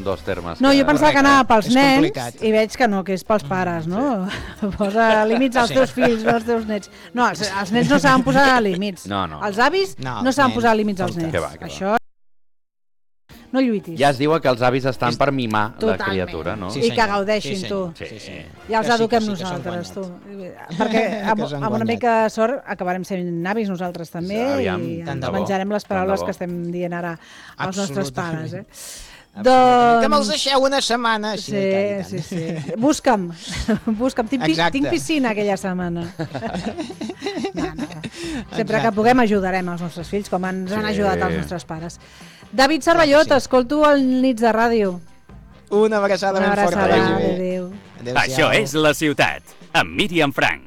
dos termes. No, jo pensava que anava pels és nens complicat. i veig que no, que és pels pares, no? Posa límits als teus fills, no als teus nets. No, els nens no saben posar límits. No. Els avis no saben posar límits als nens. Que va. Això no lluitis. Ja es diu que els avis estan per mimar la criatura, no? I que gaudeixin, tu. Sí. Ja els eduquem nosaltres, tu. Perquè amb una mica de sort acabarem sent avis nosaltres també i ens menjarem les paraules que estem dient ara als nostres pares. Que me'ls deixeu una setmana. Sí. Busca'm. Tinc piscina aquella setmana. Sempre que puguem ajudarem els nostres fills com ens han ajudat els nostres pares. David Cervelló, t'escolto al Nits de Ràdio. Una abraçada ben forta. Adéu. Això és La Ciutat, amb Míriam Frank.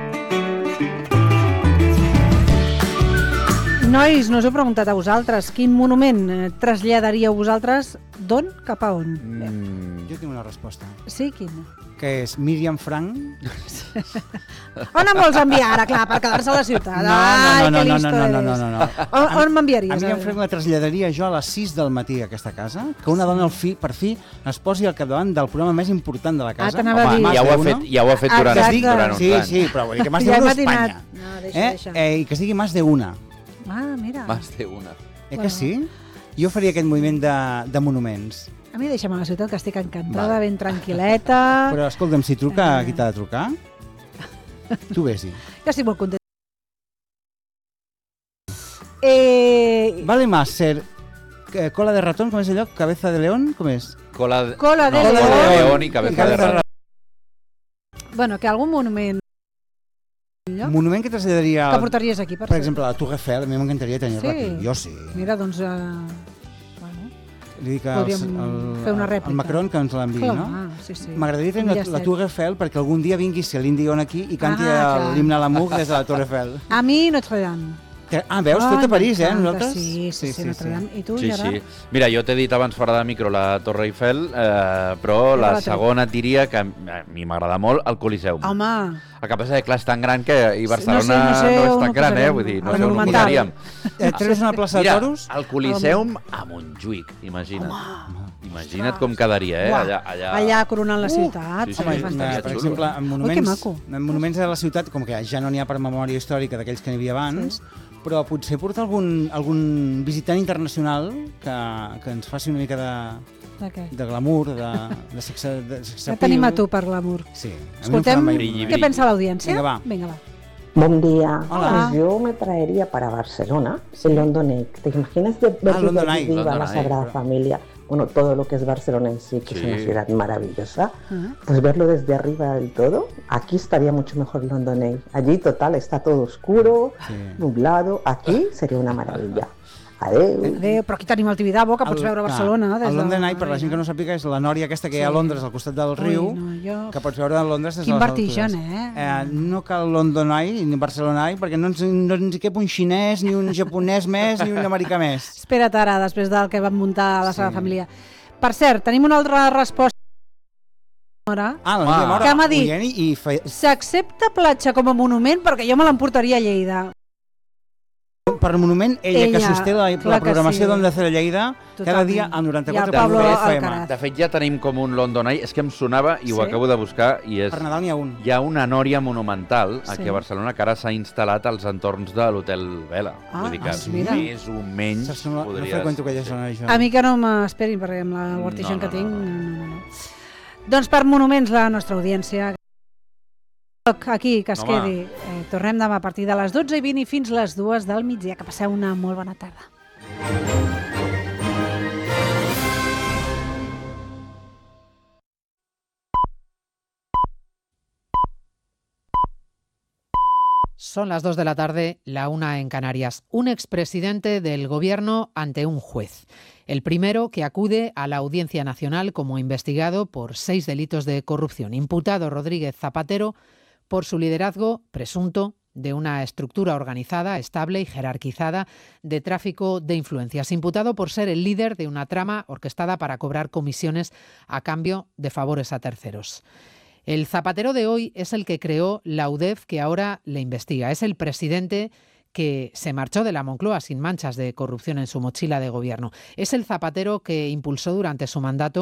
Nois, no us he preguntat a vosaltres, quin monument traslladaríeu vosaltres d'on cap a on? Jo tinc una resposta. Sí, quin? Que és Míriam Frank. On em vols enviar ara, clar, per quedar-se a la ciutat? No. On m'enviaries? A Míriam Frank la traslladaria jo a les 6 del matí a aquesta casa, que una dona per fi es posi al capdavant del programa més important de la casa. Home, ja ho ha fet durant uns anys. Sí, però vull dir que Más de Uno Espanya. I que sigui Más de Una. Ah, mira. Más de Una. Que sí? Jo faria aquest moviment de monuments. A mi deixa'm a la ciutat, que estic encantada, ben tranquil·leta. Però escolta'm, si truca, qui t'ha de trucar? Tu vés-hi. Jo estic molt contenta. Vale más ser cola de ratón, com és allò? Cabeza de león, com és? Cola de león i cabeza de ratón. Bueno, que algun monument... Monument que traslladaria... Que portaries aquí, per exemple, la Tour Eiffel, a mi m'encantaria tenir-la aquí. Jo sí. Mira, doncs... Li dic fer una rèplica. al Macron que ens l'enviï, no? Sí. M'agradaria tenir la Tour Eiffel perquè algun dia vingui Céline Dion aquí i canti l'himne a l'amour des de la Tour Eiffel. A mi Notre Dame. Veus? Tot a París, nosaltres? Sí, Notre Dame. I tu, Gerard? Sí. Mira, jo t'he dit abans fora de micro la Torre Eiffel, però la segona et diria que a mi m'agrada molt el Coliseum. Home! El que passa és que clar, és tan gran que i Barcelona no és tan gran, vull dir, no sé on ho posaríem. Treus una plaça de toros? Mira, el Coliseum a Montjuïc, imagina't. Imagina't com quedaria, allà coronant la ciutat. Per exemple, en monuments de la ciutat, com que ja no n'hi ha per memòria històrica d'aquells que n'hi havia abans, però potser portar algun visitant internacional que ens faci una mica de glamour, de sex appeal. Ja tenim a tu per glamour. Sí. Escoltem què pensa l'audiència. Venga, va. Buen día. Hola. Pues yo me traería para Barcelona el London Eye. ¿Te imaginas ver London Eye, viva la Sagrada Familia? Bueno, todo lo que es Barcelona en sí, que es una ciudad maravillosa. Pues verlo desde arriba del todo, aquí estaría mucho mejor London Eye. Allí, total, está todo oscuro, nublado. Aquí sería una maravilla. Adéu. Però aquí tenim el Tibidabo, que pots veure a Barcelona. El London Eye, per la gent que no sàpiga, és la nòria aquesta que hi ha a Londres, al costat del riu, que pots veure a Londres des de les altures. Quin vertigen, No cal London Eye ni Barcelona Eye, perquè no ens hi cap un xinès, ni un japonès més, ni un americà més. Espera't ara, després del que vam muntar a la Sagrada Família. Per cert, tenim una altra resposta. Que m'ha dit, s'accepta Platja com a monument perquè jo me l'emportaria a Lleida. Per monument, ella que sosté la programació d'Onda Cero Lleida cada dia al 94.1 FM. De fet, ja tenim com un London Eye, és que em sonava i ho acabo de buscar, i és... Per Nadal n'hi ha un. Hi ha una nòria monumental aquí a Barcelona que ara s'ha instal·lat als entorns de l'Hotel Vela. Vull dir que més o menys podries... No freqüento aquella zona, això. A mi que no m'esperin, perquè amb el vertigen que tinc... No. Doncs per monuments, la nostra audiència... Aquí, que es quedi. Tornem demà a partir de les 12:20 i fins les 2 del migdia. Que passeu una molt bona tarda. Son las 2 de la tarde, la 1 en Canarias. Un expresidente del gobierno ante un juez. El primero que acude a la Audiencia Nacional como investigado por 6 delitos de corrupción. Imputado Rodríguez Zapatero por su liderazgo presunto de una estructura organizada, estable y jerarquizada de tráfico de influencias. Imputado por ser el líder de una trama orquestada para cobrar comisiones a cambio de favores a terceros. El Zapatero de hoy es el que creó la UDEF que ahora le investiga. Es el presidente que se marchó de la Moncloa sin manchas de corrupción en su mochila de gobierno. Es el Zapatero que impulsó durante su mandato